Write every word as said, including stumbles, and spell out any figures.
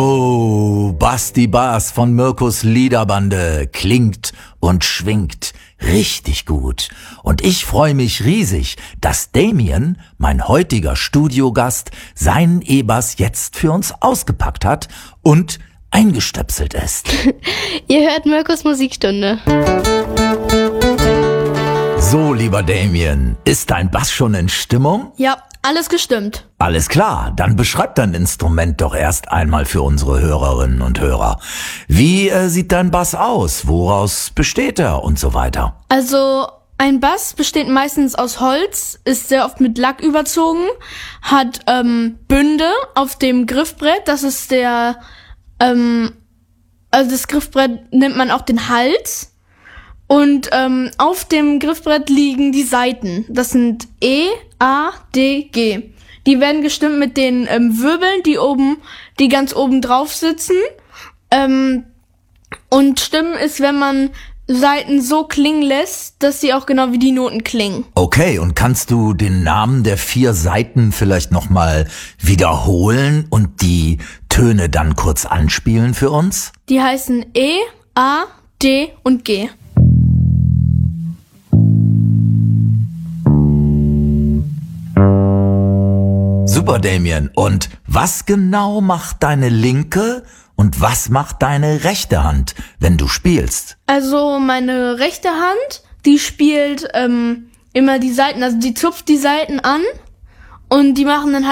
Oh, Basti Bass von Mirkus Liederbande klingt und schwingt richtig gut. Und ich freue mich riesig, dass Damien, mein heutiger Studiogast, seinen E-Bass jetzt für uns ausgepackt hat und eingestöpselt ist. Ihr hört Mirkus Musikstunde. So, lieber Damien, ist dein Bass schon in Stimmung? Ja, alles gestimmt. Alles klar, dann beschreib dein Instrument doch erst einmal für unsere Hörerinnen und Hörer. Wie äh, sieht dein Bass aus? Woraus besteht er und so weiter? Also, ein Bass besteht meistens aus Holz, ist sehr oft mit Lack überzogen, hat ähm, Bünde auf dem Griffbrett, das ist der, ähm, also das Griffbrett nennt man auch den Hals. Und ähm, auf dem Griffbrett liegen die Saiten. Das sind E, A, D, G. Die werden gestimmt mit den ähm, Wirbeln, die oben, die ganz oben drauf sitzen. Ähm, und Stimmen ist, wenn man Saiten so klingen lässt, dass sie auch genau wie die Noten klingen. Okay, und kannst du den Namen der vier Saiten vielleicht nochmal wiederholen und die Töne dann kurz anspielen für uns? Die heißen E, A, D und G. Super, Damien. Und was genau macht deine linke und was macht deine rechte Hand, wenn du spielst? Also meine rechte Hand, die spielt ähm, immer die Saiten, also die zupft die Saiten an und die machen dann halt